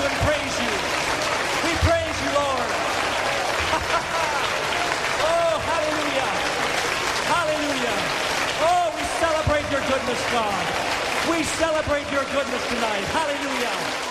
and praise you. We praise you, Lord. Oh, hallelujah. Hallelujah. Oh, we celebrate your goodness, God. We celebrate your goodness tonight. Hallelujah.